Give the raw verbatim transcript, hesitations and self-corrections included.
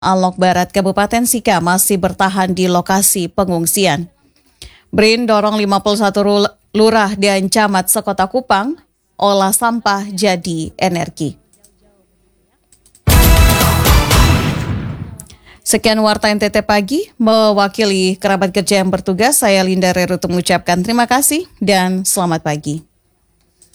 Alok Barat, Kabupaten Sika masih bertahan di lokasi pengungsian. BRIN dorong lima puluh satu lurah dan camat sekota Kupang olah sampah jadi energi. Sekian Warta N T T Pagi, mewakili kerabat kerja yang bertugas, saya Linda Rerutu mengucapkan terima kasih dan selamat pagi.